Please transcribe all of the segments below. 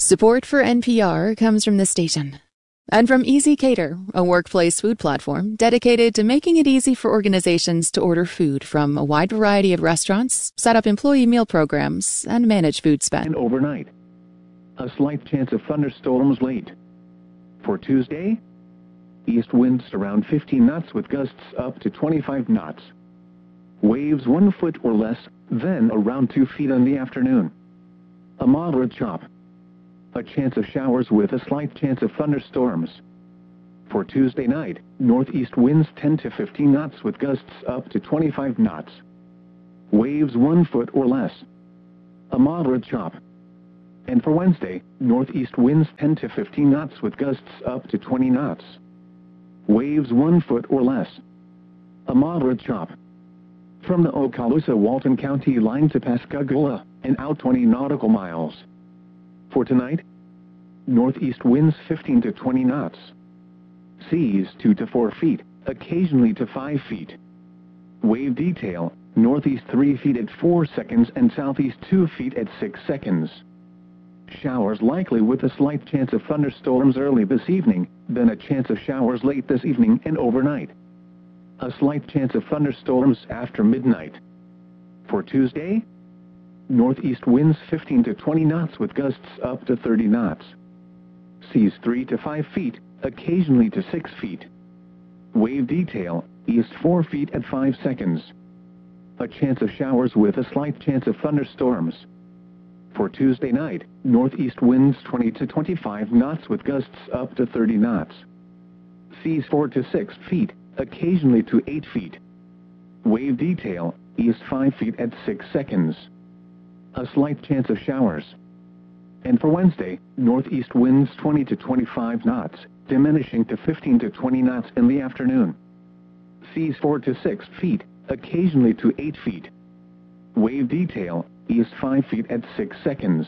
Support for NPR comes from the station and from Easy Cater, a workplace food platform dedicated to making it easy for organizations to order food from a wide variety of restaurants, set up employee meal programs, and manage food spend. And overnight, a slight chance of thunderstorms late. For Tuesday, east winds around 15 knots with gusts up to 25 knots. Waves 1 foot or less, then around 2 feet in the afternoon. A moderate chop. A chance of showers with a slight chance of thunderstorms. For Tuesday night, northeast winds 10 to 15 knots with gusts up to 25 knots. Waves 1 foot or less. A moderate chop. And for Wednesday, northeast winds 10 to 15 knots with gusts up to 20 knots. Waves 1 foot or less. A moderate chop. From the Okaloosa-Walton County line to Pascagoula, and out 20 nautical miles. For tonight, northeast winds 15 to 20 knots. Seas 2 to 4 feet, occasionally to 5 feet. Wave detail, northeast 3 feet at 4 seconds and southeast 2 feet at 6 seconds. Showers likely with a slight chance of thunderstorms early this evening, then a chance of showers late this evening and overnight. A slight chance of thunderstorms after midnight. For Tuesday, northeast winds 15 to 20 knots with gusts up to 30 knots. Seas 3 to 5 feet, occasionally to 6 feet. Wave detail, east 4 feet at 5 seconds. A chance of showers with a slight chance of thunderstorms. For Tuesday night, northeast winds 20 to 25 knots with gusts up to 30 knots. Seas 4 to 6 feet, occasionally to 8 feet. Wave detail, east 5 feet at 6 seconds. A slight chance of showers. And for Wednesday, northeast winds 20 to 25 knots, diminishing to 15 to 20 knots in the afternoon. Seas 4 to 6 feet, occasionally to 8 feet. Wave detail, east 5 feet at 6 seconds.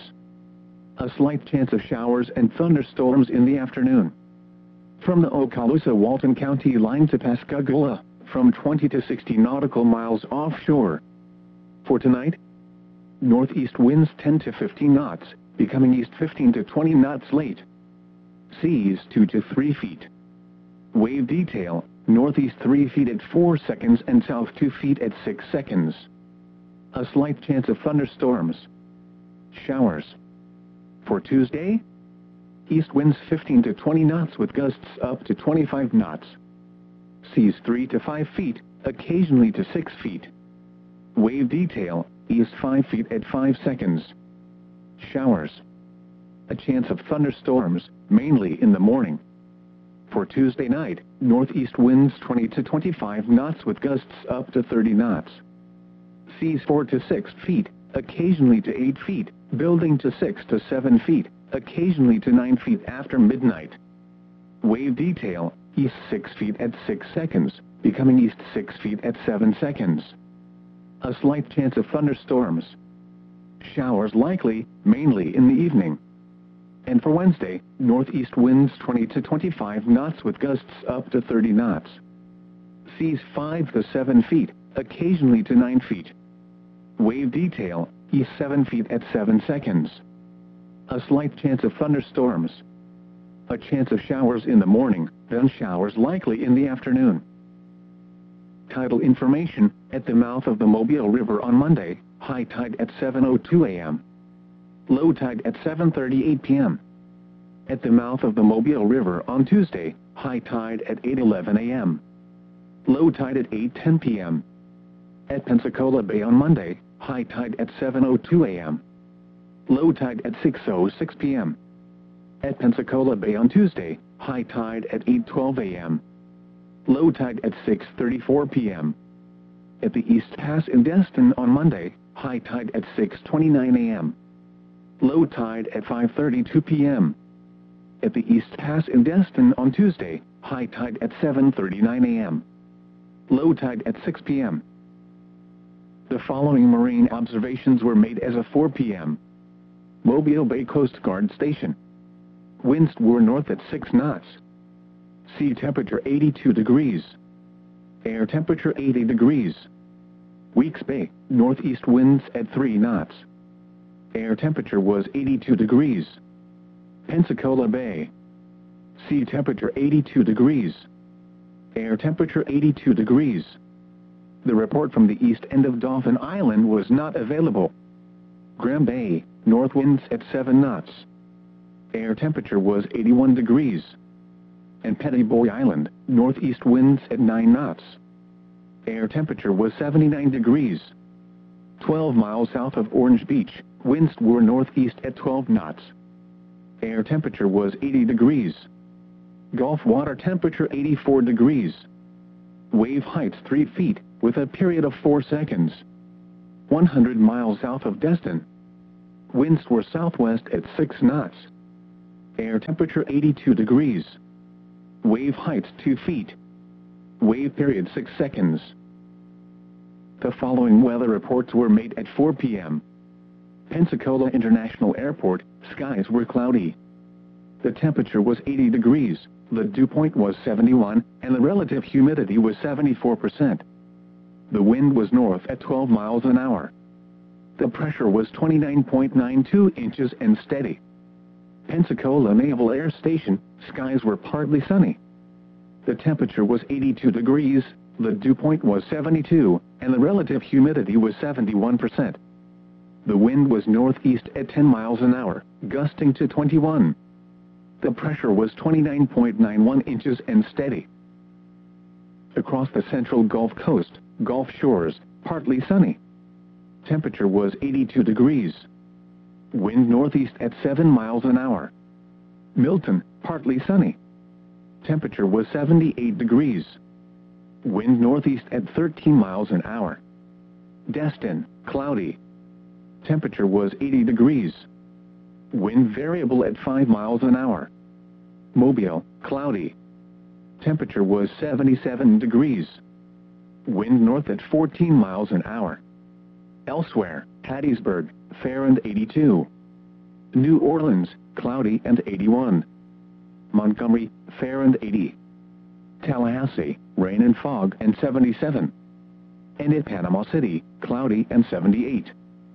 A slight chance of showers and thunderstorms in the afternoon. From the Okaloosa-Walton County line to Pascagoula, from 20 to 60 nautical miles offshore. For tonight, northeast winds 10 to 15 knots, becoming east 15 to 20 knots late. Seas 2 to 3 feet. Wave detail, northeast 3 feet at 4 seconds and south 2 feet at 6 seconds. A slight chance of thunderstorms. Showers. For Tuesday, east winds 15 to 20 knots with gusts up to 25 knots. Seas 3 to 5 feet, occasionally to 6 feet. Wave detail, east 5 feet at 5 seconds. Showers. A chance of thunderstorms, mainly in the morning. For Tuesday night, northeast winds 20 to 25 knots with gusts up to 30 knots. Seas 4 to 6 feet, occasionally to 8 feet, building to 6 to 7 feet, occasionally to 9 feet after midnight. Wave detail, east 6 feet at 6 seconds, becoming east 6 feet at 7 seconds. A slight chance of thunderstorms. Showers likely, mainly in the evening. And for Wednesday, northeast winds 20 to 25 knots with gusts up to 30 knots. Seas 5 to 7 feet, occasionally to 9 feet. Wave detail, east 7 feet at 7 seconds. A slight chance of thunderstorms. A chance of showers in the morning, then showers likely in the afternoon. Tidal information, at the mouth of the Mobile River on Monday, high tide at 7:02 a.m. Low tide at 7:38 p.m. At the mouth of the Mobile River on Tuesday, high tide at 8:11 a.m. Low tide at 8:10 p.m. At Pensacola Bay on Monday, high tide at 7:02 a.m. Low tide at 6:06 p.m. At Pensacola Bay on Tuesday, high tide at 8:12 a.m. Low tide at 6:34 p.m. At the East Pass in Destin on Monday, high tide at 6:29 a.m. Low tide at 5:32 p.m. At the East Pass in Destin on Tuesday, high tide at 7:39 a.m. Low tide at 6 p.m. The following marine observations were made as of 4 p.m. Mobile Bay Coast Guard Station. Winds were north at 6 knots. Sea temperature 82 degrees. Air temperature 80 degrees. Weeks Bay, northeast winds at 3 knots. Air temperature was 82 degrees. Pensacola Bay. Sea temperature 82 degrees. Air temperature 82 degrees. The report from the east end of Dauphin Island was not available. Graham Bay, north winds at 7 knots. Air temperature was 81 degrees. And Pettyboy Island, northeast winds at 9 knots. Air temperature was 79 degrees. 12 miles south of Orange Beach, winds were northeast at 12 knots. Air temperature was 80 degrees. Gulf water temperature 84 degrees. Wave heights 3 feet, with a period of 4 seconds. 100 miles south of Destin. Winds were southwest at 6 knots. Air temperature 82 degrees. Wave heights 2 feet. Wave period 6 seconds. The following weather reports were made at 4 p.m. Pensacola International Airport, skies were cloudy. The temperature was 80 degrees, the dew point was 71, and the relative humidity was 74%. The wind was north at 12 miles an hour. The pressure was 29.92 inches and steady. Pensacola Naval Air Station, skies were partly sunny. The temperature was 82 degrees, the dew point was 72, and the relative humidity was 71%. The wind was northeast at 10 miles an hour, gusting to 21. The pressure was 29.91 inches and steady. Across the central Gulf Coast, Gulf Shores, partly sunny. Temperature was 82 degrees. Wind northeast at 7 miles an hour. Milton, partly sunny. Temperature was 78 degrees. Wind northeast at 13 miles an hour. Destin, cloudy. Temperature was 80 degrees. Wind variable at 5 miles an hour. Mobile, cloudy. Temperature was 77 degrees. Wind north at 14 miles an hour. Elsewhere, Hattiesburg, fair and 82. New Orleans, cloudy and 81. Montgomery, fair and 80. Tallahassee, rain and fog and 77. And at Panama City, cloudy and 78.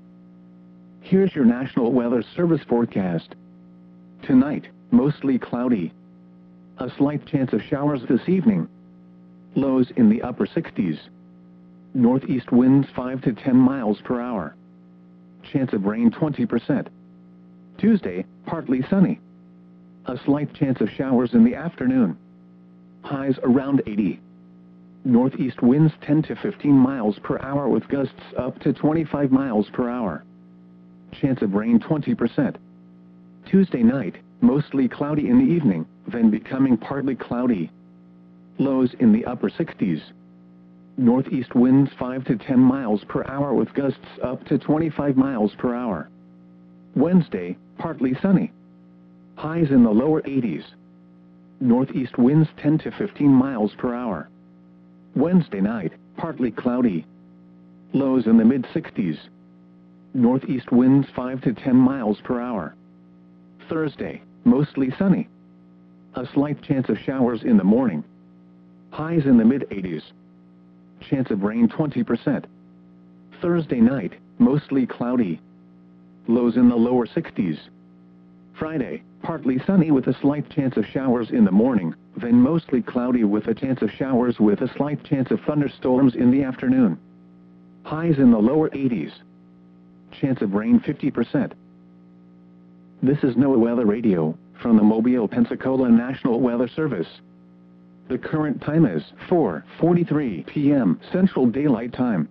Here's your National Weather Service forecast. Tonight, mostly cloudy. A slight chance of showers this evening. Lows in the upper 60s. Northeast winds 5 to 10 miles per hour. Chance of rain 20%. Tuesday, partly sunny. A slight chance of showers in the afternoon. Highs around 80. Northeast winds 10 to 15 miles per hour with gusts up to 25 miles per hour. Chance of rain 20%. Tuesday night, mostly cloudy in the evening, then becoming partly cloudy. Lows in the upper 60s. Northeast winds 5 to 10 miles per hour with gusts up to 25 miles per hour. Wednesday, partly sunny. Highs in the lower 80s. Northeast winds 10 to 15 miles per hour. Wednesday night, partly cloudy. Lows in the mid-60s. Northeast winds 5 to 10 miles per hour. Thursday, mostly sunny. A slight chance of showers in the morning. Highs in the mid-80s. Chance of rain 20%. Thursday night, mostly cloudy. Lows in the lower 60s. Friday, partly sunny with a slight chance of showers in the morning, then mostly cloudy with a chance of showers with a slight chance of thunderstorms in the afternoon. Highs in the lower 80s. Chance of rain 50%. This is NOAA Weather Radio, from the Mobile, Pensacola National Weather Service. The current time is 4:43 p.m. Central Daylight Time.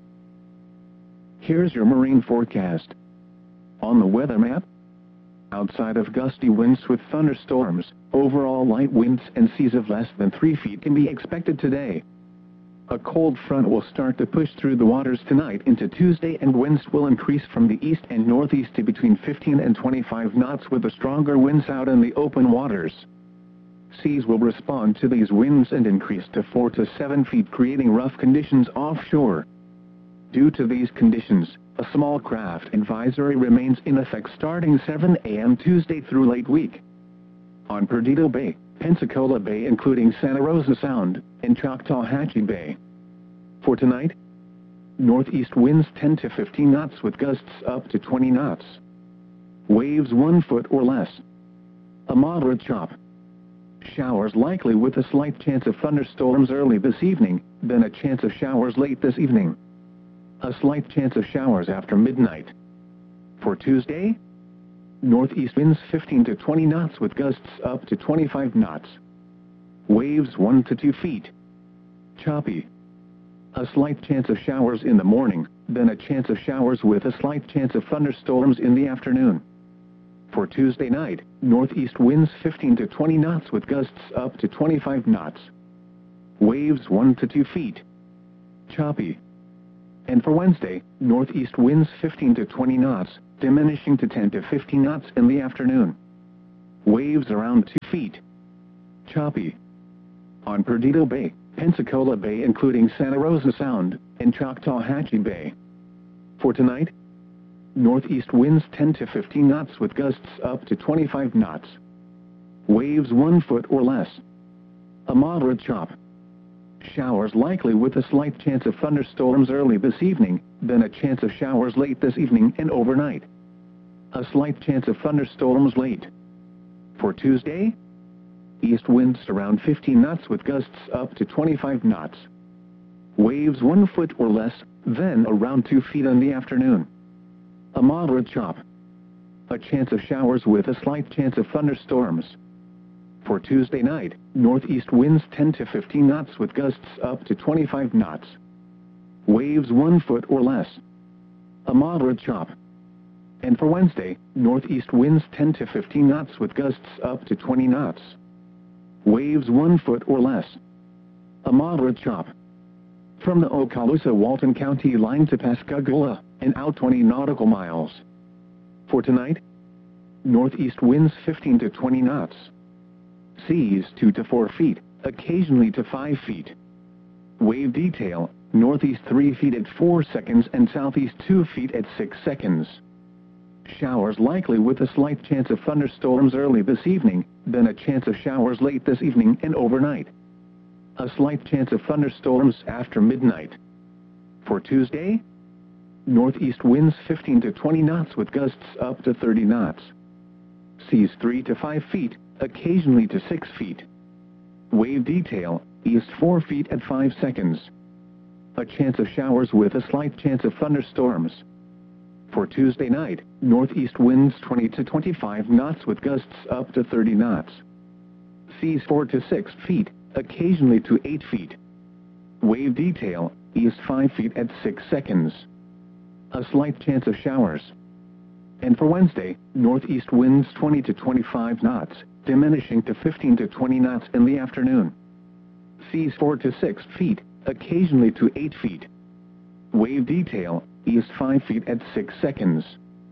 Here's your marine forecast. On the weather map, outside of gusty winds with thunderstorms, overall light winds and seas of less than 3 feet can be expected today. A cold front will start to push through the waters tonight into Tuesday, and winds will increase from the east and northeast to between 15 and 25 knots with the stronger winds out in the open waters. Seas will respond to these winds and increase to 4 to 7 feet, creating rough conditions offshore. Due to these conditions, a small craft advisory remains in effect starting 7 a.m. Tuesday through late week. On Perdido Bay, Pensacola Bay including Santa Rosa Sound, and Choctawhatchee Bay. For tonight, northeast winds 10 to 15 knots with gusts up to 20 knots. Waves 1 foot or less. A moderate chop. Showers likely with a slight chance of thunderstorms early this evening, then a chance of showers late this evening. A slight chance of showers after midnight. For Tuesday, northeast winds 15 to 20 knots with gusts up to 25 knots. Waves 1 to 2 feet. Choppy. A slight chance of showers in the morning, then a chance of showers with a slight chance of thunderstorms in the afternoon. For Tuesday night, northeast winds 15 to 20 knots with gusts up to 25 knots. Waves 1 to 2 feet. Choppy. And for Wednesday, northeast winds 15 to 20 knots, diminishing to 10 to 15 knots in the afternoon. Waves around 2 feet. Choppy. On Perdido Bay, Pensacola Bay including Santa Rosa Sound, and Choctawhatchee Bay. For tonight, northeast winds 10 to 15 knots with gusts up to 25 knots. Waves 1 foot or less. A moderate chop. Showers likely with a slight chance of thunderstorms early this evening, then a chance of showers late this evening and overnight. A slight chance of thunderstorms late. For Tuesday, east winds around 15 knots with gusts up to 25 knots. Waves 1 foot or less, then around 2 feet in the afternoon. A moderate chop. A chance of showers with a slight chance of thunderstorms. For Tuesday night, northeast winds 10 to 15 knots with gusts up to 25 knots. Waves 1 foot or less. A moderate chop. And for Wednesday, northeast winds 10 to 15 knots with gusts up to 20 knots. Waves 1 foot or less. A moderate chop. From the Okaloosa-Walton County line to Pascagoula, and out 20 nautical miles. For tonight, northeast winds 15 to 20 knots. Seas 2 to 4 feet, occasionally to 5 feet. Wave detail, northeast 3 feet at 4 seconds and southeast 2 feet at 6 seconds. Showers likely with a slight chance of thunderstorms early this evening, then a chance of showers late this evening and overnight. A slight chance of thunderstorms after midnight. For Tuesday, northeast winds 15 to 20 knots with gusts up to 30 knots. Seas 3 to 5 feet, occasionally to 6 feet. Wave detail, east 4 feet at 5 seconds. A chance of showers with a slight chance of thunderstorms. For Tuesday night, northeast winds 20 to 25 knots with gusts up to 30 knots. Seas 4 to 6 feet, occasionally to 8 feet. Wave detail, east 5 feet at 6 seconds. A slight chance of showers. And for Wednesday, northeast winds 20 to 25 knots, diminishing to 15 to 20 knots in the afternoon. Seas 4 to 6 feet, occasionally to 8 feet. Wave detail, east 5 feet at 6 seconds.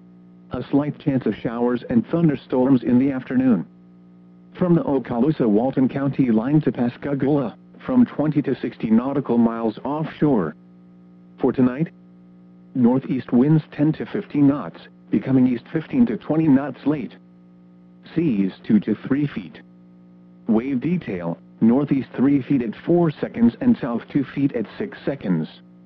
A slight chance of showers and thunderstorms in the afternoon. From the Okaloosa-Walton County line to Pascagoula, from 20 to 60 nautical miles offshore. For tonight, northeast winds 10 to 15 knots, becoming east 15 to 20 knots late. Seas 2 to 3 feet. Wave detail, northeast 3 feet at 4 seconds and south 2 feet at 6 seconds.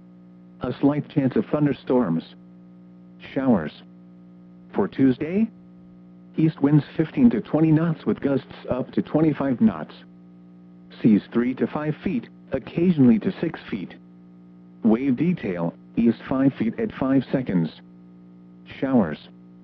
A slight chance of thunderstorms. Showers. For Tuesday, east winds 15 to 20 knots with gusts up to 25 knots. Seas 3 to 5 feet, occasionally to 6 feet. Wave detail, east 5 feet at 5 seconds. Showers.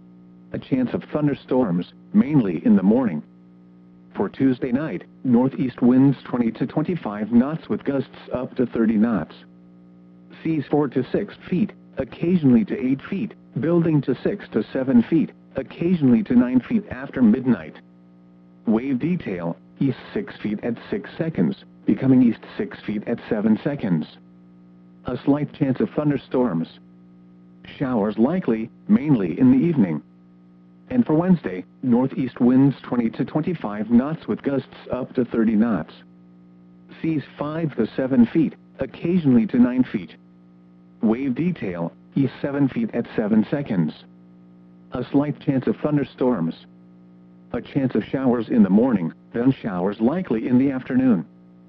A chance of thunderstorms, mainly in the morning. For Tuesday night, northeast winds 20 to 25 knots with gusts up to 30 knots. Seas 4 to 6 feet, occasionally to 8 feet, building to 6 to 7 feet, occasionally to 9 feet after midnight. Wave detail, east 6 feet at 6 seconds, becoming east 6 feet at 7 seconds. A slight chance of thunderstorms. Showers likely, mainly in the evening. And for Wednesday, northeast winds 20 to 25 knots with gusts up to 30 knots. Seas 5 to 7 feet, occasionally to 9 feet. Wave detail, east 7 feet at 7 seconds. A slight chance of thunderstorms. A chance of showers in the morning, then showers likely in the afternoon.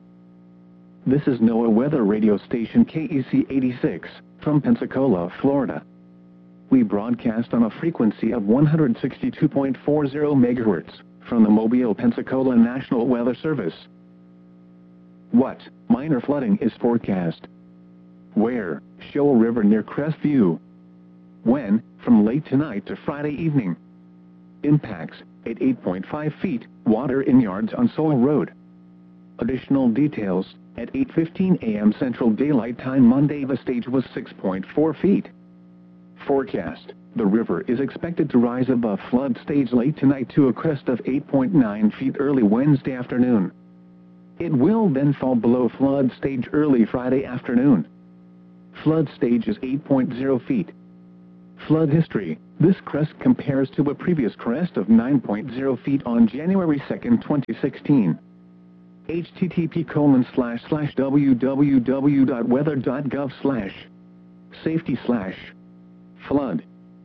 This is NOAA Weather Radio Station KEC 86, from Pensacola, Florida. We broadcast on a frequency of 162.40 MHz, from the Mobile, Pensacola National Weather Service. What? Minor flooding is forecast. Where? Shoal River near Crestview. When? From late tonight to Friday evening. Impacts: at 8.5 feet, water in yards on Sowell Road. Additional details: at 8:15 a.m. Central Daylight Time Monday the stage was 6.4 feet. Forecast: the river is expected to rise above flood stage late tonight to a crest of 8.9 feet early Wednesday afternoon. It will then fall below flood stage early Friday afternoon. Flood stage is 8.0 feet. Flood history: this crest compares to a previous crest of 9.0 feet on January 2, 2016. http://www.weather.gov/safety/flood.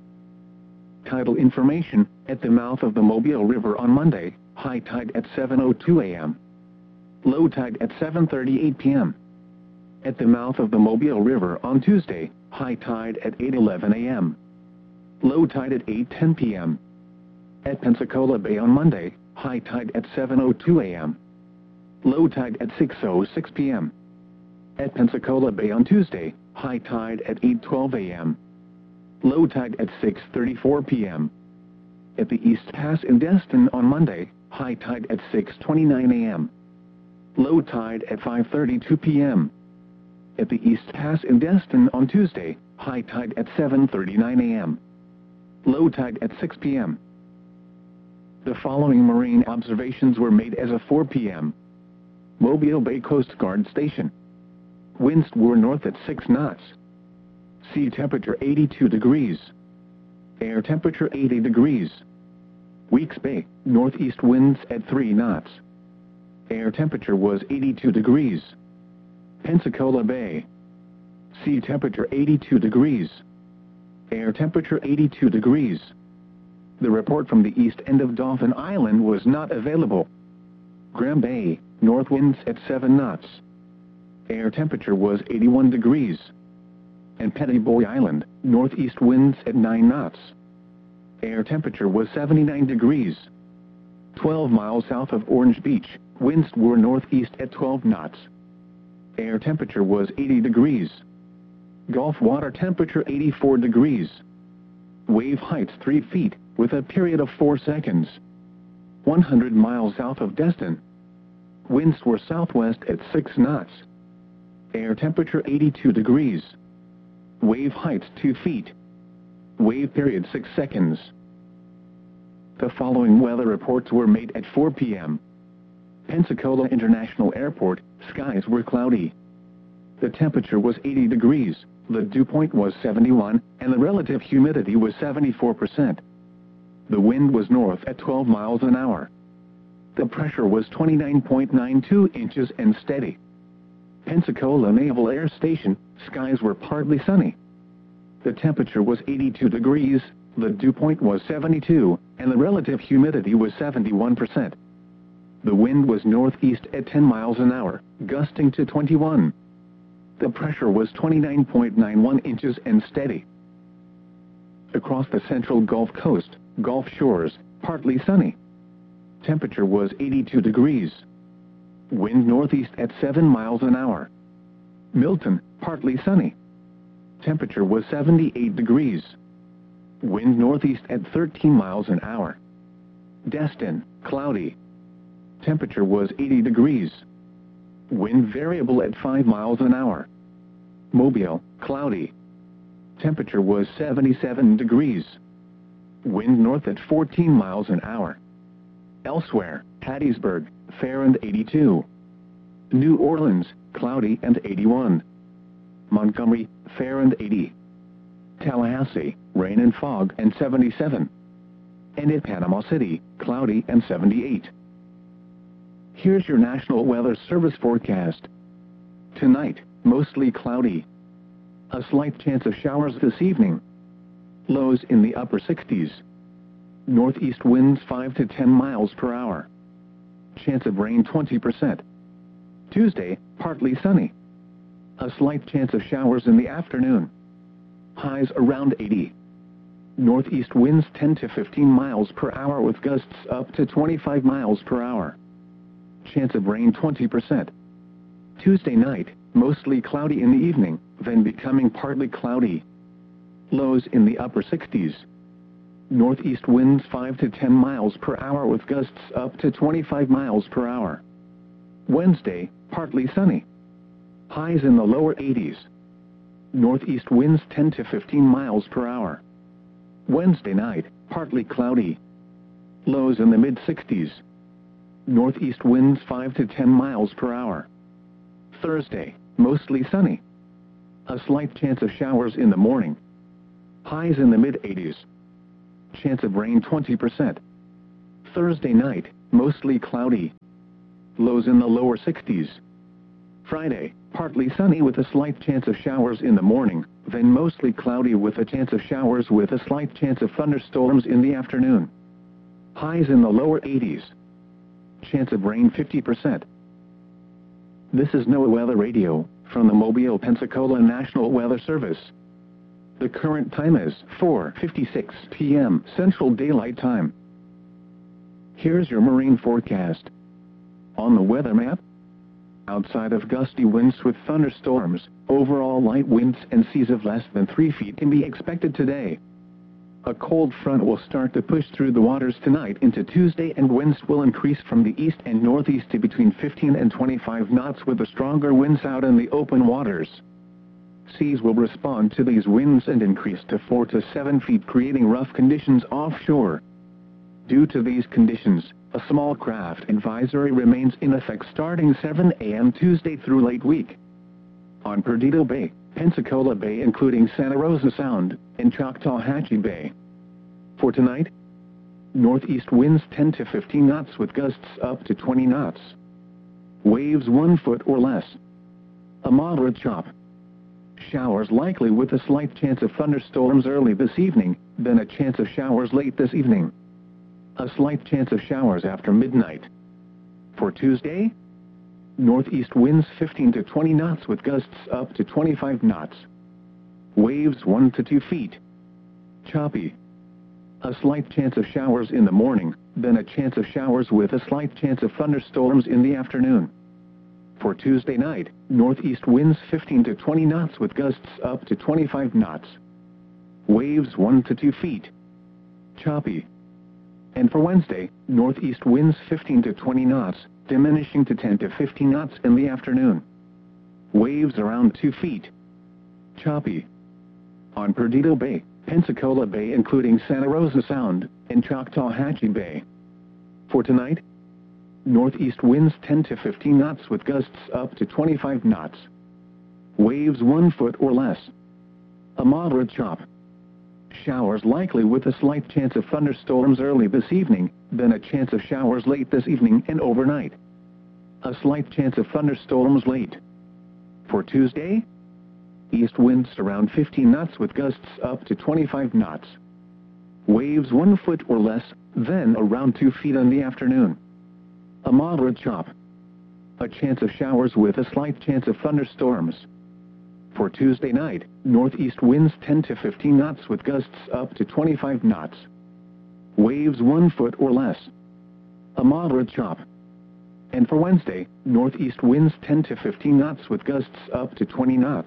Tidal information: at the mouth of the Mobile River on Monday, high tide at 7:02 a.m. Low tide at 7:38 p.m. At the mouth of the Mobile River on Tuesday, high tide at 8:11 a.m. Low tide at 8:10 p.m. At Pensacola Bay on Monday, high tide at 7:02 a.m. Low tide at 6:06 p.m. At Pensacola Bay on Tuesday, high tide at 8:12 a.m. Low tide at 6:34 p.m. At the East Pass in Destin on Monday, high tide at 6:29 a.m. Low tide at 5:32 p.m. At the East Pass in Destin on Tuesday, high tide at 7:39 a.m. Low tide at 6 p.m. The following marine observations were made as of 4 p.m. Mobile Bay Coast Guard Station. Winds were north at 6 knots. Sea temperature 82 degrees. Air temperature 80 degrees. Weeks Bay, northeast winds at 3 knots. Air temperature was 82 degrees. Pensacola Bay. Sea temperature 82 degrees. Air temperature 82 degrees. The report from the east end of Dauphin Island was not available. Graham Bay, north winds at 7 knots. Air temperature was 81 degrees. And Petty Boy Island, northeast winds at 9 knots. Air temperature was 79 degrees. 12 miles south of Orange Beach, winds were northeast at 12 knots. Air temperature was 80 degrees. Gulf water temperature 84 degrees. Wave heights 3 feet, with a period of 4 seconds. 100 miles south of Destin. Winds were southwest at 6 knots. Air temperature 82 degrees. Wave heights 2 feet. Wave period 6 seconds. The following weather reports were made at 4 p.m. Pensacola International Airport, skies were cloudy. The temperature was 80 degrees, the dew point was 71, and the relative humidity was 74%. The wind was north at 12 miles an hour. The pressure was 29.92 inches and steady. Pensacola Naval Air Station, skies were partly sunny. The temperature was 82 degrees, the dew point was 72, and the relative humidity was 71%. The wind was northeast at 10 miles an hour, gusting to 21. The pressure was 29.91 inches and steady. Across the central Gulf Coast, Gulf Shores, partly sunny. Temperature was 82 degrees. Wind northeast at 7 miles an hour. Milton, partly sunny. Temperature was 78 degrees. Wind northeast at 13 miles an hour. Destin, cloudy. Temperature was 80 degrees. Wind variable at 5 miles an hour. Mobile, cloudy. Temperature was 77 degrees. Wind north at 14 miles an hour. Elsewhere, Hattiesburg, fair and 82. New Orleans, cloudy and 81. Montgomery, fair and 80. Tallahassee, rain and fog and 77. And at Panama City, cloudy and 78. Here's your National Weather Service forecast. Tonight, mostly cloudy. A slight chance of showers this evening. Lows in the upper 60s. Northeast winds 5 to 10 miles per hour. Chance of rain 20%. Tuesday, partly sunny. A slight chance of showers in the afternoon. Highs around 80. Northeast winds 10 to 15 miles per hour with gusts up to 25 miles per hour. Chance of rain 20%. Tuesday night, mostly cloudy in the evening, then becoming partly cloudy. Lows in the upper 60s. Northeast winds 5 to 10 miles per hour with gusts up to 25 miles per hour. Wednesday, partly sunny. Highs in the lower 80s. Northeast winds 10 to 15 miles per hour. Wednesday night, partly cloudy. Lows in the mid-60s. Northeast winds 5 to 10 miles per hour. Thursday, mostly sunny. A slight chance of showers in the morning. Highs in the mid-80s. Chance of rain 20%. Thursday night, mostly cloudy. Lows in the lower 60s. Friday, partly sunny with a slight chance of showers in the morning, then mostly cloudy with a chance of showers with a slight chance of thunderstorms in the afternoon. Highs in the lower 80s. Chance of rain 50%. This is NOAA Weather Radio, from the Mobile, Pensacola National Weather Service. The current time is 4:56 p.m. Central Daylight Time. Here's your marine forecast. On the weather map, outside of gusty winds with thunderstorms, overall light winds and seas of less than 3 feet can be expected today. A cold front will start to push through the waters tonight into Tuesday, and winds will increase from the east and northeast to between 15 and 25 knots with the stronger winds out in the open waters. Seas will respond to these winds and increase to 4 to 7 feet, creating rough conditions offshore. Due to these conditions, a small craft advisory remains in effect starting 7 a.m. Tuesday through late week. On Perdido Bay, Pensacola Bay including Santa Rosa Sound, and Choctawhatchee Bay. For tonight, northeast winds 10 to 15 knots with gusts up to 20 knots. Waves 1 foot or less. A moderate chop. Showers likely with a slight chance of thunderstorms early this evening, then a chance of showers late this evening. A slight chance of showers after midnight. For Tuesday, northeast winds 15 to 20 knots with gusts up to 25 knots. Waves 1 to 2 feet. Choppy. A slight chance of showers in the morning, then a chance of showers with a slight chance of thunderstorms in the afternoon. For Tuesday night, northeast winds 15 to 20 knots with gusts up to 25 knots. Waves 1 to 2 feet. Choppy. And for Wednesday, northeast winds 15 to 20 knots, diminishing to 10 to 15 knots in the afternoon. Waves around 2 feet. Choppy. On Perdido Bay, Pensacola Bay including Santa Rosa Sound, and Choctawhatchee Bay. For tonight, northeast winds 10 to 15 knots with gusts up to 25 knots. Waves 1 foot or less. A moderate chop. Showers likely with a slight chance of thunderstorms early this evening, then a chance of showers late this evening and overnight. A slight chance of thunderstorms late. For Tuesday, east winds around 15 knots with gusts up to 25 knots. Waves 1 foot or less, then around 2 feet in the afternoon. A moderate chop. A chance of showers with a slight chance of thunderstorms. For Tuesday night, northeast winds 10 to 15 knots with gusts up to 25 knots. Waves 1 foot or less. A moderate chop. And for Wednesday, northeast winds 10 to 15 knots with gusts up to 20 knots.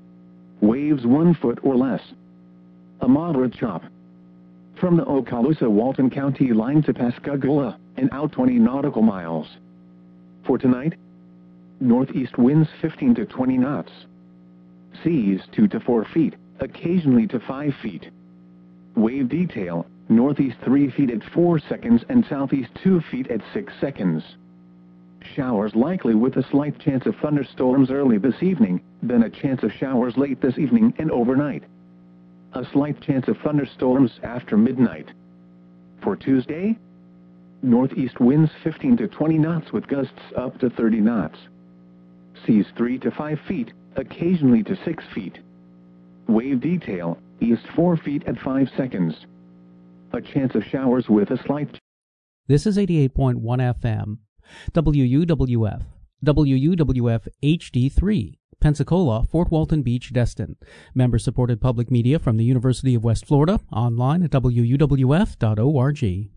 Waves 1 foot or less. A moderate chop. From the Okaloosa-Walton County line to Pascagoula, and out 20 nautical miles. For tonight, northeast winds 15 to 20 knots. Seas 2 to 4 feet, occasionally to 5 feet. Wave detail, northeast 3 feet at 4 seconds and southeast 2 feet at 6 seconds. Showers likely with a slight chance of thunderstorms early this evening, then a chance of showers late this evening and overnight. A slight chance of thunderstorms after midnight. For Tuesday, northeast winds 15 to 20 knots with gusts up to 30 knots. Seas 3 to 5 feet, occasionally to 6 feet. Wave detail, east 4 feet at 5 seconds. A chance of showers with a slight... This is 88.1 FM, WUWF, WUWF HD3, Pensacola, Fort Walton Beach, Destin. Member-supported public media from the University of West Florida, online at wuwf.org.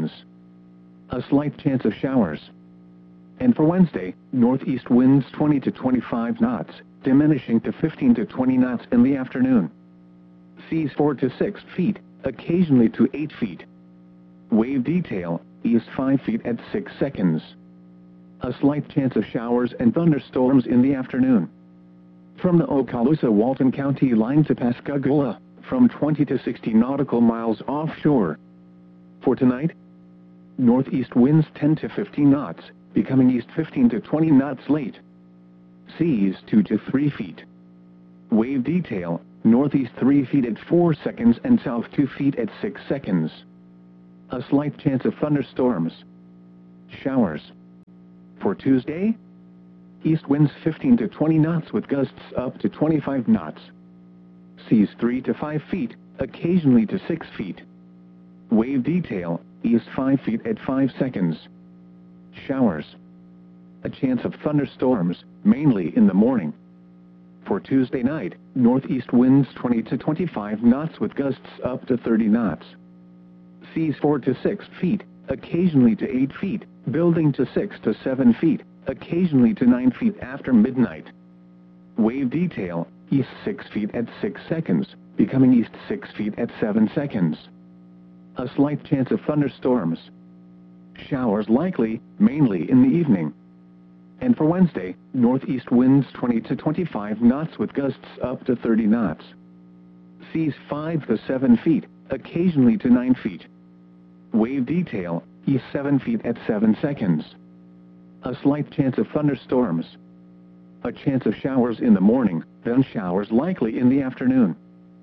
A slight chance of showers. And for Wednesday, northeast winds 20 to 25 knots, diminishing to 15 to 20 knots in the afternoon. Seas 4 to 6 feet, occasionally to 8 feet. Wave detail, east 5 feet at 6 seconds. A slight chance of showers and thunderstorms in the afternoon. From the Okaloosa-Walton County line to Pascagoula, from 20 to 60 nautical miles offshore. For tonight, northeast winds 10 to 15 knots, becoming east 15 to 20 knots late. Seas 2 to 3 feet. Wave detail, northeast 3 feet at 4 seconds and south 2 feet at 6 seconds. A slight chance of thunderstorms. Showers. For Tuesday, east winds 15 to 20 knots with gusts up to 25 knots. Seas 3 to 5 feet, occasionally to 6 feet. Wave detail, east 5 feet at 5 seconds. Showers. A chance of thunderstorms, mainly in the morning. For Tuesday night, northeast winds 20 to 25 knots with gusts up to 30 knots. Seas 4 to 6 feet, occasionally to 8 feet, building to 6 to 7 feet, occasionally to 9 feet after midnight. Wave detail, east 6 feet at 6 seconds, becoming east 6 feet at 7 seconds. A slight chance of thunderstorms. Showers likely, mainly in the evening. And for Wednesday, northeast winds 20 to 25 knots with gusts up to 30 knots. Seas 5 to 7 feet, occasionally to 9 feet. Wave detail, east 7 feet at 7 seconds. A slight chance of thunderstorms. A chance of showers in the morning, then showers likely in the afternoon.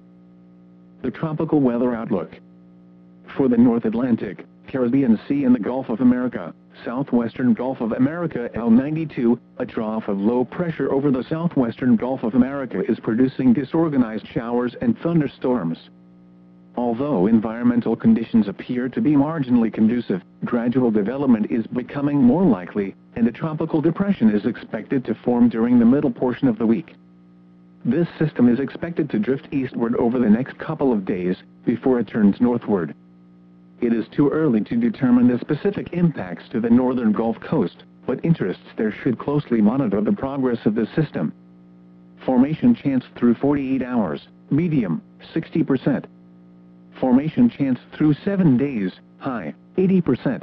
The tropical weather outlook. For the North Atlantic, Caribbean Sea and the Gulf of America, southwestern Gulf of America L92, a trough of low pressure over the southwestern Gulf of America is producing disorganized showers and thunderstorms. Although environmental conditions appear to be marginally conducive, gradual development is becoming more likely, and a tropical depression is expected to form during the middle portion of the week. This system is expected to drift eastward over the next couple of days, before it turns northward. It is too early to determine the specific impacts to the northern Gulf Coast, but interests there should closely monitor the progress of this system. Formation chance through 48 hours, medium, 60%. Formation chance through 7 days, high, 80%.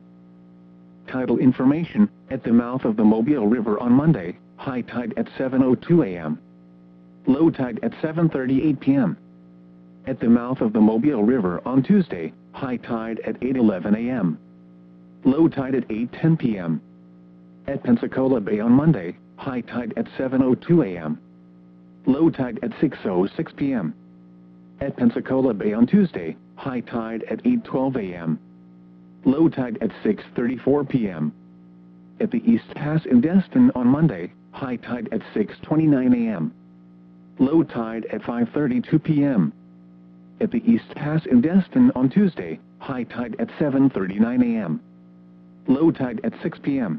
Tidal information, at the mouth of the Mobile River on Monday, high tide at 7:02 a.m. Low tide at 7:38 p.m. At the mouth of the Mobile River on Tuesday, high tide at 8:11 a.m. Low tide at 8:10 p.m. At Pensacola Bay on Monday, high tide at 7:02 a.m. Low tide at 6:06 p.m. At Pensacola Bay on Tuesday, high tide at 8:12 a.m. Low tide at 6:34 p.m. At the East Pass in Destin on Monday, high tide at 6:29 a.m. Low tide at 5:32 p.m. At the East Pass in Destin on Tuesday, high tide at 7:39 a.m. Low tide at 6 p.m.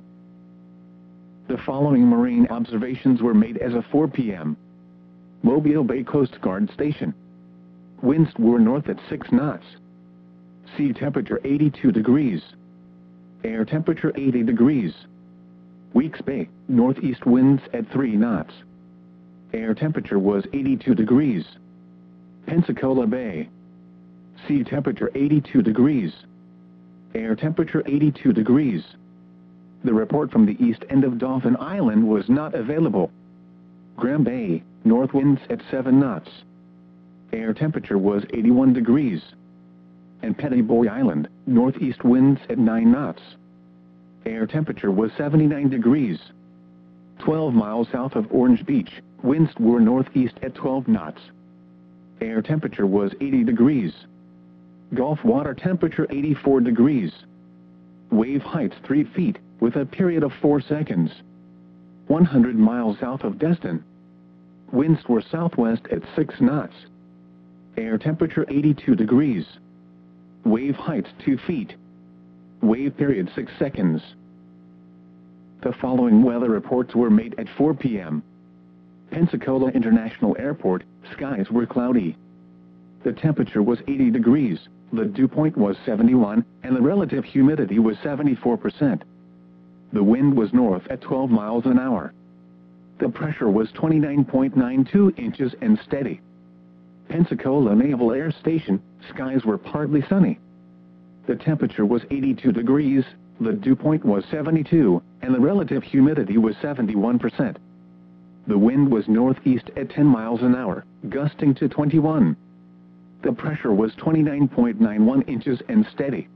The following marine observations were made as of 4 p.m. Mobile Bay Coast Guard Station. Winds were north at 6 knots. Sea temperature 82 degrees. Air temperature 80 degrees. Weeks Bay, northeast winds at 3 knots. Air temperature was 82 degrees. Pensacola Bay. Sea temperature 82 degrees. Air temperature 82 degrees. The report from the east end of Dauphin Island was not available. Graham Bay, north winds at 7 knots. Air temperature was 81 degrees. And Petty Boy Island, northeast winds at 9 knots. Air temperature was 79 degrees. 12 miles south of Orange Beach, winds were northeast at 12 knots. Air temperature was 80 degrees. Gulf water temperature 84 degrees. Wave heights 3 feet, with a period of 4 seconds. 100 miles south of Destin. Winds were southwest at 6 knots. Air temperature 82 degrees. Wave heights 2 feet. Wave period 6 seconds. The following weather reports were made at 4 p.m. Pensacola International Airport, skies were cloudy. The temperature was 80 degrees, the dew point was 71, and the relative humidity was 74%. The wind was north at 12 miles an hour. The pressure was 29.92 inches and steady. Pensacola Naval Air Station, skies were partly sunny. The temperature was 82 degrees, the dew point was 72, and the relative humidity was 71%. The wind was northeast at 10 miles an hour, gusting to 21. The pressure was 29.91 inches and steady.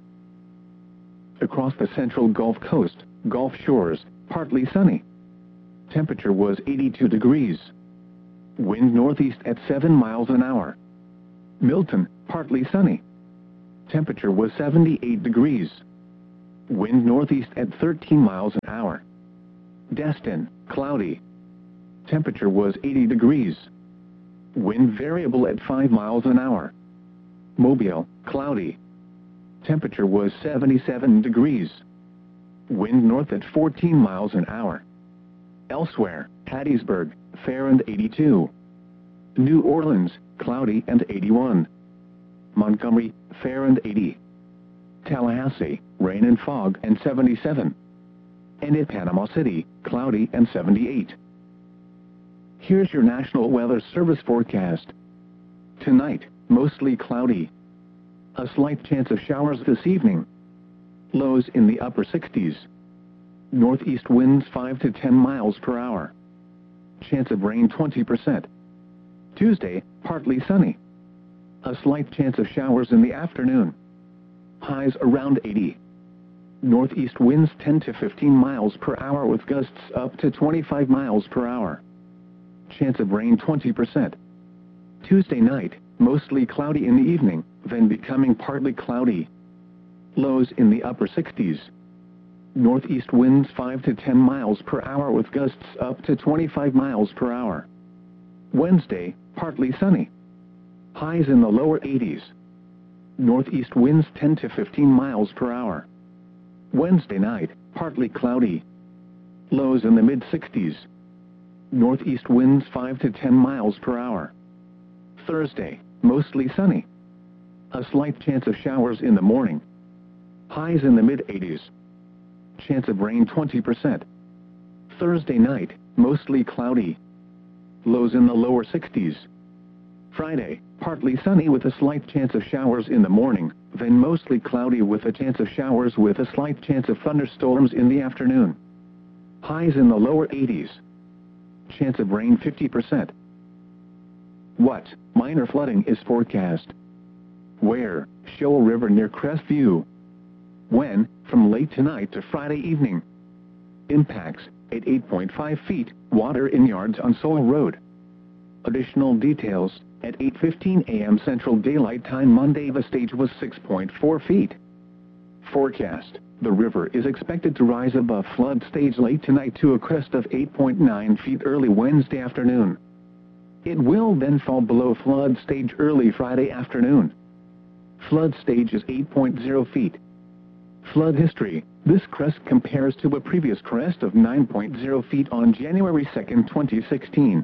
Across the central Gulf Coast, Gulf Shores, partly sunny. Temperature was 82 degrees. Wind northeast at 7 miles an hour. Milton, partly sunny. Temperature was 78 degrees. Wind northeast at 13 miles an hour. Destin, cloudy. Temperature was 80 degrees. Wind variable at 5 miles an hour. Mobile, cloudy. Temperature was 77 degrees. Wind north at 14 miles an hour. Elsewhere, Hattiesburg, fair and 82. New Orleans, cloudy and 81. Montgomery, fair and 80. Tallahassee, rain and fog and 77. And at Panama City, cloudy and 78. Here's your National Weather Service forecast. Tonight, mostly cloudy. A slight chance of showers this evening. Lows in the upper 60s. Northeast winds 5 to 10 miles per hour. Chance of rain 20%. Tuesday, partly sunny. A slight chance of showers in the afternoon. Highs around 80. Northeast winds 10 to 15 miles per hour with gusts up to 25 miles per hour. Chance of rain 20%. Tuesday night, mostly cloudy in the evening, then becoming partly cloudy. Lows in the upper 60s. Northeast winds 5 to 10 miles per hour with gusts up to 25 miles per hour. Wednesday, partly sunny. Highs in the lower 80s. Northeast winds 10 to 15 miles per hour. Wednesday night, partly cloudy. Lows in the mid-60s. Northeast winds 5 to 10 miles per hour. Thursday, mostly sunny. A slight chance of showers in the morning. Highs in the mid-80s. Chance of rain 20%. Thursday night, mostly cloudy. Lows in the lower 60s. Friday, partly sunny with a slight chance of showers in the morning, then mostly cloudy with a chance of showers with a slight chance of thunderstorms in the afternoon. Highs in the lower 80s. Chance of rain 50%. What? Minor flooding is forecast. Where? Shoal River near Crestview. When? From late tonight to Friday evening. Impacts, at 8.5 feet, water in yards on Sewell Road. Additional details, at 8:15 a.m. Central Daylight Time Monday the stage was 6.4 feet. Forecast, the river is expected to rise above flood stage late tonight to a crest of 8.9 feet early Wednesday afternoon. It will then fall below flood stage early Friday afternoon. Flood stage is 8.0 feet. Flood history, this crest compares to a previous crest of 9.0 feet on January 2, 2016.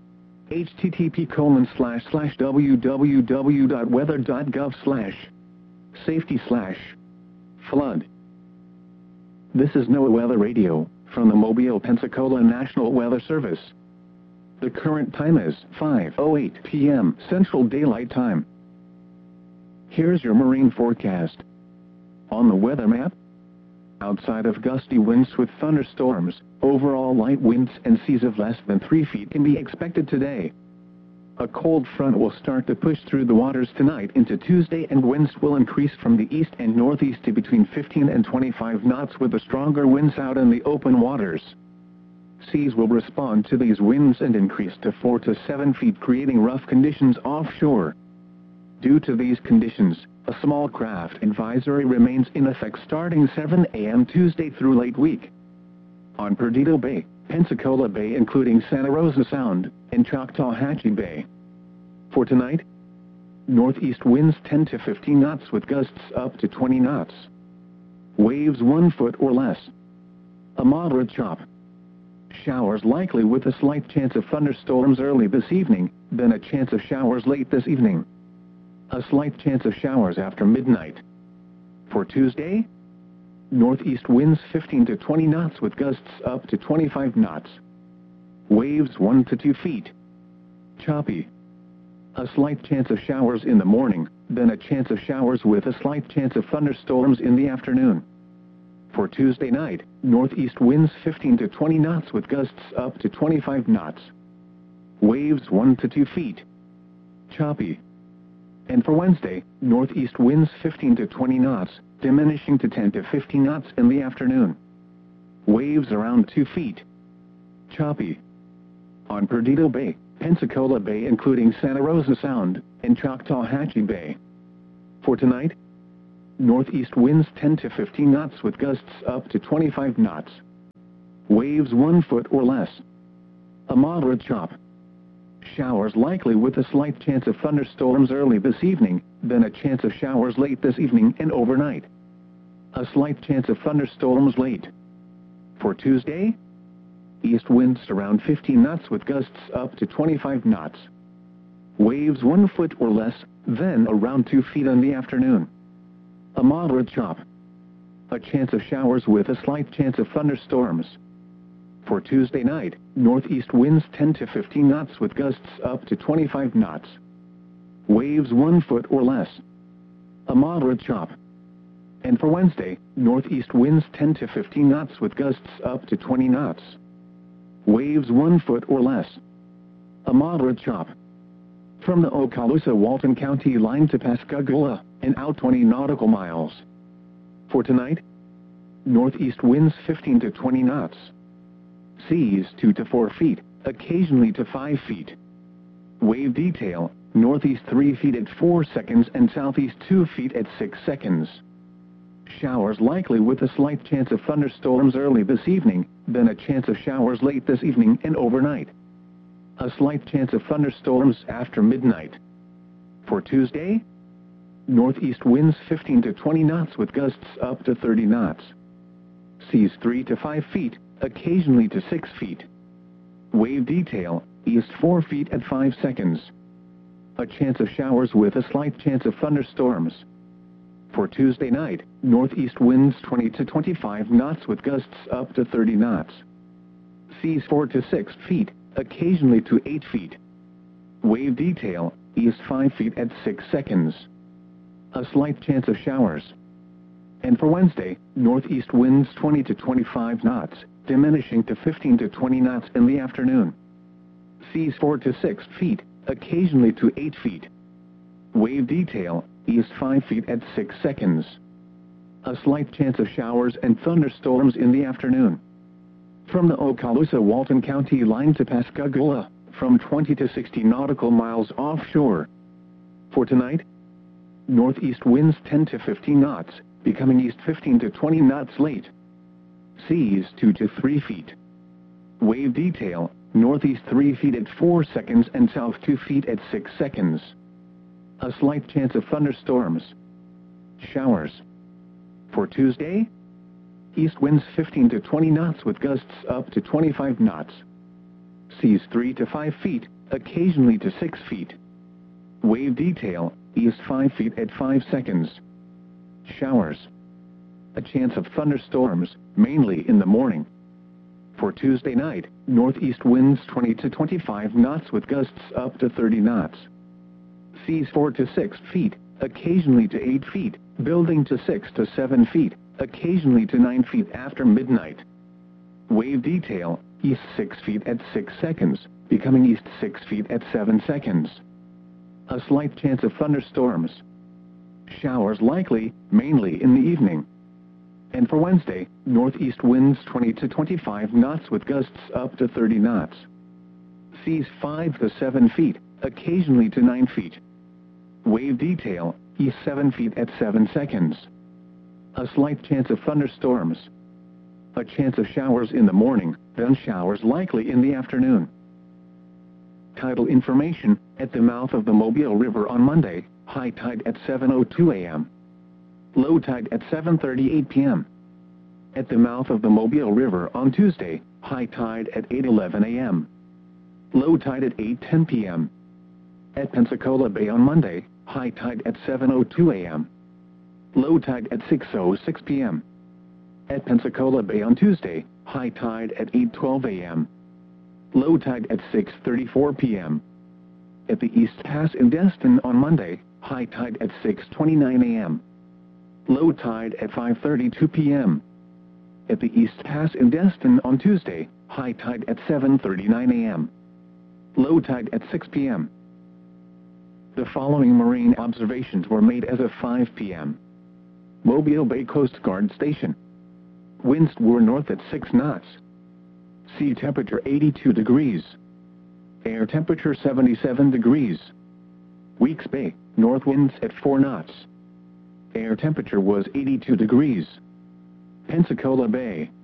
http://www.weather.gov/safety/flood. This is NOAA Weather Radio, from the Mobile, Pensacola National Weather Service. The current time is 5:08 p.m. Central Daylight Time. Here's your marine forecast. On the weather map, outside of gusty winds with thunderstorms, overall light winds and seas of less than 3 feet can be expected today. A cold front will start to push through the waters tonight into Tuesday, and winds will increase from the east and northeast to between 15 and 25 knots with the stronger winds out in the open waters. Seas will respond to these winds and increase to 4 to 7 feet, creating rough conditions offshore. Due to these conditions, a small craft advisory remains in effect starting 7 a.m. Tuesday through late week. On Perdido Bay, Pensacola Bay including Santa Rosa Sound, and Choctawhatchee Bay. For tonight, northeast winds 10 to 15 knots with gusts up to 20 knots. Waves 1 foot or less. A moderate chop. Showers likely with a slight chance of thunderstorms early this evening, then a chance of showers late this evening. A slight chance of showers after midnight. For Tuesday, northeast winds 15 to 20 knots with gusts up to 25 knots. Waves 1 to 2 feet. Choppy. A slight chance of showers in the morning, then a chance of showers with a slight chance of thunderstorms in the afternoon. For Tuesday night, northeast winds 15 to 20 knots with gusts up to 25 knots. Waves 1 to 2 feet. Choppy. And for Wednesday, northeast winds 15 to 20 knots, diminishing to 10 to 15 knots in the afternoon. Waves around 2 feet. Choppy. On Perdido Bay, Pensacola Bay including Santa Rosa Sound, and Choctawhatchee Bay. For tonight, northeast winds 10 to 15 knots with gusts up to 25 knots. Waves 1 foot or less. A moderate chop. Showers likely with a slight chance of thunderstorms early this evening, then a chance of showers late this evening and overnight. A slight chance of thunderstorms late. For Tuesday, east winds around 15 knots with gusts up to 25 knots. Waves 1 foot or less, then around 2 feet in the afternoon. A moderate chop. A chance of showers with a slight chance of thunderstorms. For Tuesday night, northeast winds 10 to 15 knots with gusts up to 25 knots. Waves 1 foot or less. A moderate chop. And for Wednesday, northeast winds 10 to 15 knots with gusts up to 20 knots. Waves 1 foot or less. A moderate chop. From the Okaloosa-Walton County line to Pascagoula, and out 20 nautical miles. For tonight, northeast winds 15 to 20 knots. Seas 2 to 4 feet, occasionally to 5 feet. Wave detail, northeast 3 feet at 4 seconds and southeast 2 feet at 6 seconds. Showers likely with a slight chance of thunderstorms early this evening, then a chance of showers late this evening and overnight. A slight chance of thunderstorms after midnight. For Tuesday, northeast winds 15 to 20 knots with gusts up to 30 knots. Seas 3 to 5 feet, occasionally to 6 feet. Wave detail, east 4 feet at 5 seconds. A chance of showers with a slight chance of thunderstorms. For Tuesday night, northeast winds 20 to 25 knots with gusts up to 30 knots. Seas 4 to 6 feet, occasionally to 8 feet. Wave detail, east 5 feet at 6 seconds. A slight chance of showers. And for Wednesday, northeast winds 20 to 25 knots, diminishing to 15 to 20 knots in the afternoon. Seas 4 to 6 feet, occasionally to 8 feet. Wave detail, east 5 feet at 6 seconds. A slight chance of showers and thunderstorms in the afternoon. From the Okaloosa-Walton County line to Pascagoula, from 20 to 60 nautical miles offshore. For tonight, northeast winds 10 to 15 knots, becoming east 15 to 20 knots late. Seas 2 to 3 feet. Wave detail, northeast 3 feet at 4 seconds and south 2 feet at 6 seconds. A slight chance of thunderstorms. Showers. For Tuesday, east winds 15 to 20 knots with gusts up to 25 knots. Seas 3 to 5 feet, occasionally to 6 feet. Wave detail, east 5 feet at 5 seconds. Showers. A chance of thunderstorms, mainly in the morning. For Tuesday night, northeast winds 20 to 25 knots with gusts up to 30 knots. Seas 4 to 6 feet, occasionally to 8 feet, building to 6 to 7 feet, occasionally to 9 feet after midnight. Wave detail, east 6 feet at 6 seconds, becoming east 6 feet at 7 seconds. A slight chance of thunderstorms. Showers likely, mainly in the evening. And for Wednesday, northeast winds 20 to 25 knots with gusts up to 30 knots. Seas 5 to 7 feet, occasionally to 9 feet. Wave detail, east 7 feet at 7 seconds. A slight chance of thunderstorms. A chance of showers in the morning, then showers likely in the afternoon. Tidal information, at the mouth of the Mobile River on Monday, high tide at 7:02 a.m. Low tide at 7:38 p.m. At the mouth of the Mobile River on Tuesday, high tide at 8:11 a.m. Low tide at 8:10 p.m. At Pensacola Bay on Monday, high tide at 7:02 a.m. Low tide at 6:06 p.m. At Pensacola Bay on Tuesday, high tide at 8:12 a.m. Low tide at 6:34 p.m. At the East Pass in Destin on Monday, high tide at 6:29 a.m. Low tide at 5:32 p.m. At the East Pass in Destin on Tuesday, high tide at 7:39 a.m. Low tide at 6 p.m. The following marine observations were made as of 5 p.m. Mobile Bay Coast Guard Station. Winds were north at 6 knots. Sea temperature 82 degrees. Air temperature 77 degrees. Weeks Bay, north winds at 4 knots. Air temperature was 82 degrees. Pensacola Bay,